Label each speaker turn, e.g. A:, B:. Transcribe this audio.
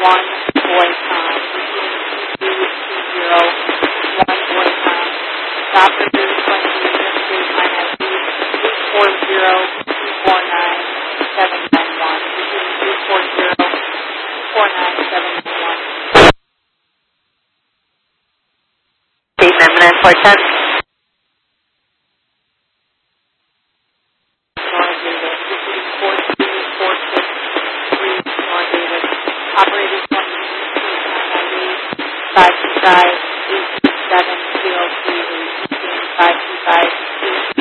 A: Boycom. Route 220, 1 Boycom. Stop for Route 20, Interstate minus 840-249-791. Route 240-249-791. State number 410. Operator 20, 525, 827, 203, 525.